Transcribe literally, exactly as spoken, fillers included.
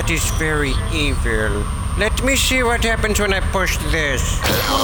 That is very evil. Let me see what happens when I push this.